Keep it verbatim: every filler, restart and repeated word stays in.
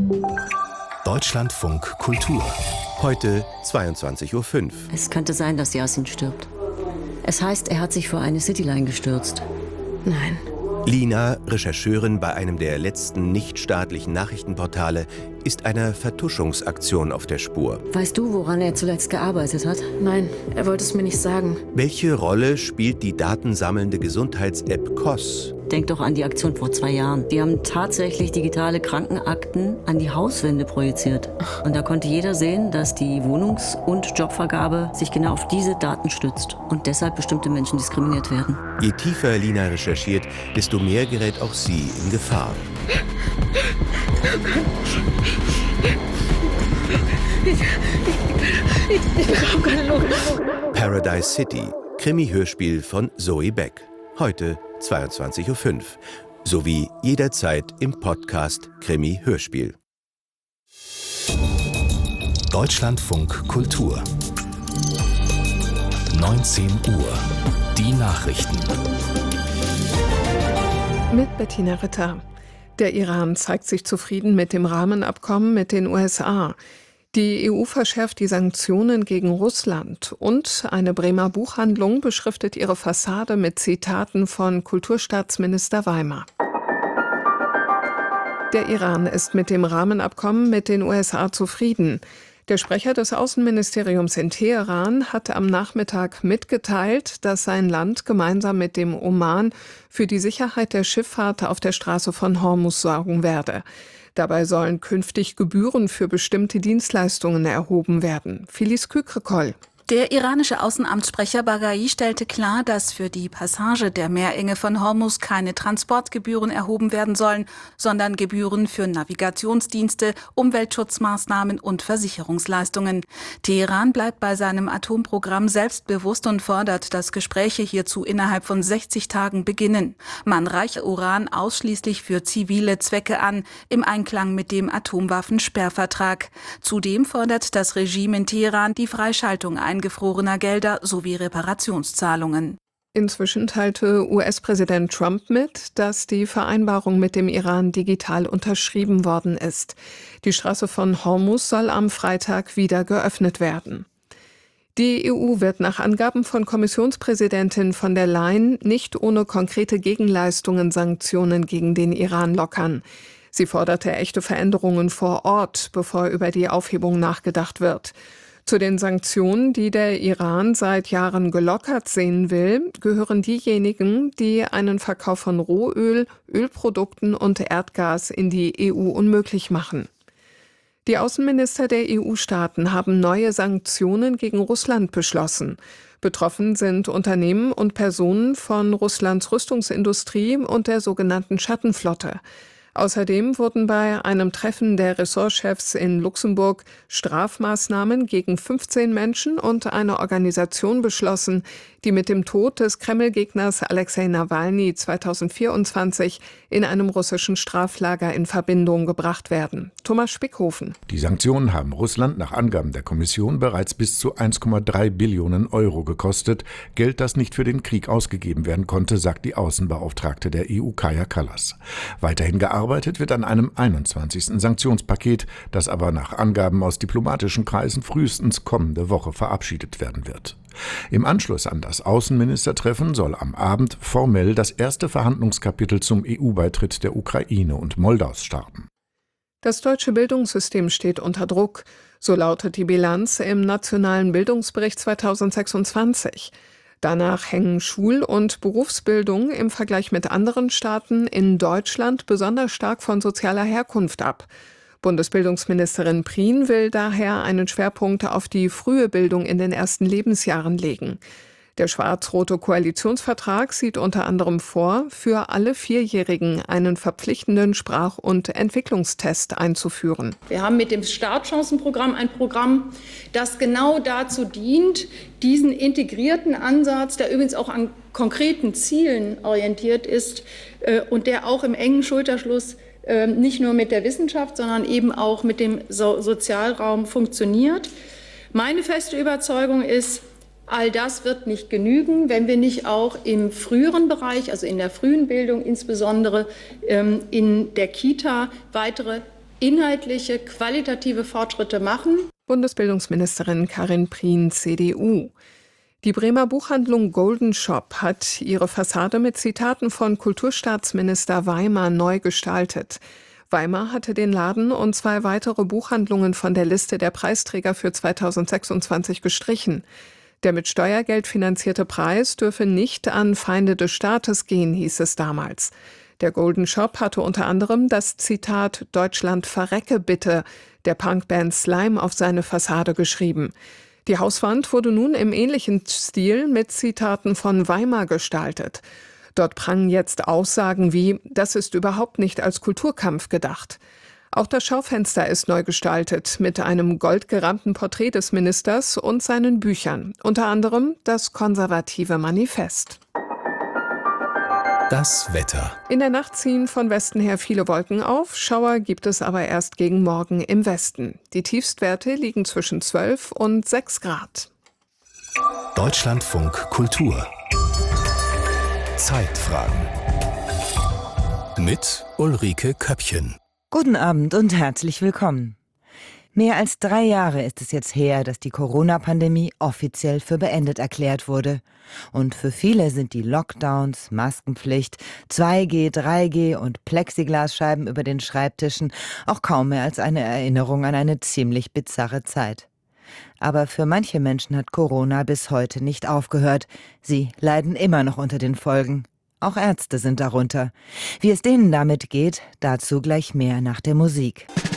Deutschlandfunk Kultur. Heute zweiundzwanzig Uhr fünf. Es könnte sein, dass Yasin stirbt. Es heißt, er hat sich vor eine Cityline gestürzt. Nein. Lina, Rechercheurin bei einem der letzten nichtstaatlichen Nachrichtenportale, ist einer Vertuschungsaktion auf der Spur. Weißt du, woran er zuletzt gearbeitet hat? Nein, er wollte es mir nicht sagen. Welche Rolle spielt die datensammelnde Gesundheits-App C O S? Denk doch an die Aktion vor zwei Jahren. Die haben tatsächlich digitale Krankenakten an die Hauswände projiziert. Und da konnte jeder sehen, dass die Wohnungs- und Jobvergabe sich genau auf diese Daten stützt und deshalb bestimmte Menschen diskriminiert werden. Je tiefer Lina recherchiert, desto mehr gerät auch sie in Gefahr. Ich, ich, ich bekomme keine Luft. Paradise City, Krimi-Hörspiel von Zoe Beck. Heute zweiundzwanzig Uhr fünf. Sowie jederzeit im Podcast Krimi-Hörspiel. Deutschlandfunk Kultur. neunzehn Uhr. Die Nachrichten. Mit Bettina Ritter. Der Iran zeigt sich zufrieden mit dem Rahmenabkommen mit den U S A. Die E U verschärft die Sanktionen gegen Russland und eine Bremer Buchhandlung beschriftet ihre Fassade mit Zitaten von Kulturstaatsminister Weimar. Der Iran ist mit dem Rahmenabkommen mit den U S A zufrieden. Der Sprecher des Außenministeriums in Teheran hat am Nachmittag mitgeteilt, dass sein Land gemeinsam mit dem Oman für die Sicherheit der Schifffahrt auf der Straße von Hormuz sorgen werde. Dabei sollen künftig Gebühren für bestimmte Dienstleistungen erhoben werden. Filiz Kükrekol. Der iranische Außenamtssprecher Baghai stellte klar, dass für die Passage der Meerenge von Hormuz keine Transportgebühren erhoben werden sollen, sondern Gebühren für Navigationsdienste, Umweltschutzmaßnahmen und Versicherungsleistungen. Teheran bleibt bei seinem Atomprogramm selbstbewusst und fordert, dass Gespräche hierzu innerhalb von sechzig Tagen beginnen. Man reiche Uran ausschließlich für zivile Zwecke an, im Einklang mit dem Atomwaffensperrvertrag. Zudem fordert das Regime in Teheran die Freischaltung ein eingefrorener Gelder sowie Reparationszahlungen. Inzwischen teilte U S-Präsident Trump mit, dass die Vereinbarung mit dem Iran digital unterschrieben worden ist. Die Straße von Hormuz soll am Freitag wieder geöffnet werden. Die E U wird nach Angaben von Kommissionspräsidentin von der Leyen nicht ohne konkrete Gegenleistungen Sanktionen gegen den Iran lockern. Sie forderte echte Veränderungen vor Ort, bevor über die Aufhebung nachgedacht wird. Zu den Sanktionen, die der Iran seit Jahren gelockert sehen will, gehören diejenigen, die einen Verkauf von Rohöl, Ölprodukten und Erdgas in die E U unmöglich machen. Die Außenminister der E U-Staaten haben neue Sanktionen gegen Russland beschlossen. Betroffen sind Unternehmen und Personen von Russlands Rüstungsindustrie und der sogenannten Schattenflotte. Außerdem wurden bei einem Treffen der Ressortchefs in Luxemburg Strafmaßnahmen gegen fünfzehn Menschen und eine Organisation beschlossen, die mit dem Tod des Kreml-Gegners Alexei Nawalny zweitausendvierundzwanzig in einem russischen Straflager in Verbindung gebracht werden. Thomas Spickhofen. Die Sanktionen haben Russland nach Angaben der Kommission bereits bis zu eins Komma drei Billionen Euro gekostet. Geld, das nicht für den Krieg ausgegeben werden konnte, sagt die Außenbeauftragte der E U, Kaja Kallas. Weiterhin gearbeitet wird an einem einundzwanzigsten Sanktionspaket, das aber nach Angaben aus diplomatischen Kreisen frühestens kommende Woche verabschiedet werden wird. Im Anschluss an das Außenministertreffen soll am Abend formell das erste Verhandlungskapitel zum E U-Beitritt der Ukraine und Moldaus starten. Das deutsche Bildungssystem steht unter Druck. So lautet die Bilanz im Nationalen Bildungsbericht zweitausendsechsundzwanzig. Danach hängen Schul- und Berufsbildung im Vergleich mit anderen Staaten in Deutschland besonders stark von sozialer Herkunft ab. Bundesbildungsministerin Prien will daher einen Schwerpunkt auf die frühe Bildung in den ersten Lebensjahren legen. Der schwarz-rote Koalitionsvertrag sieht unter anderem vor, für alle Vierjährigen einen verpflichtenden Sprach- und Entwicklungstest einzuführen. Wir haben mit dem Startchancenprogramm ein Programm, das genau dazu dient, diesen integrierten Ansatz, der übrigens auch an konkreten Zielen orientiert ist und der auch im engen Schulterschluss nicht nur mit der Wissenschaft, sondern eben auch mit dem so- Sozialraum funktioniert. Meine feste Überzeugung ist, all das wird nicht genügen, wenn wir nicht auch im früheren Bereich, also in der frühen Bildung, insbesondere ähm, in der Kita, weitere inhaltliche, qualitative Fortschritte machen. Bundesbildungsministerin Karin Prien, C D U. Die Bremer Buchhandlung Golden Shop hat ihre Fassade mit Zitaten von Kulturstaatsminister Weimar neu gestaltet. Weimar hatte den Laden und zwei weitere Buchhandlungen von der Liste der Preisträger für zweitausendsechsundzwanzig gestrichen. Der mit Steuergeld finanzierte Preis dürfe nicht an Feinde des Staates gehen, hieß es damals. Der Golden Shop hatte unter anderem das Zitat »Deutschland verrecke bitte« der Punkband Slime auf seine Fassade geschrieben. Die Hauswand wurde nun im ähnlichen Stil mit Zitaten von Weimar gestaltet. Dort prangen jetzt Aussagen wie, das ist überhaupt nicht als Kulturkampf gedacht. Auch das Schaufenster ist neu gestaltet mit einem goldgerahmten Porträt des Ministers und seinen Büchern, unter anderem das konservative Manifest. Das Wetter. In der Nacht ziehen von Westen her viele Wolken auf, Schauer gibt es aber erst gegen Morgen im Westen. Die Tiefstwerte liegen zwischen zwölf und sechs Grad. Deutschlandfunk Kultur. Zeitfragen. Mit Ulrike Köppchen. Guten Abend und herzlich willkommen. Mehr als drei Jahre ist es jetzt her, dass die Corona-Pandemie offiziell für beendet erklärt wurde. Und für viele sind die Lockdowns, Maskenpflicht, zwei G, drei G und Plexiglasscheiben über den Schreibtischen auch kaum mehr als eine Erinnerung an eine ziemlich bizarre Zeit. Aber für manche Menschen hat Corona bis heute nicht aufgehört. Sie leiden immer noch unter den Folgen. Auch Ärzte sind darunter. Wie es denen damit geht, dazu gleich mehr nach der Musik.